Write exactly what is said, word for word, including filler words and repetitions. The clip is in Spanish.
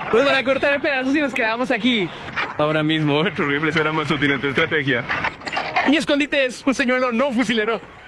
Nos van a cortar en pedazos y nos quedamos aquí. Ahora mismo, horrible, será más útil en tu estrategia. Mi escondite es un señuelo no fusilero.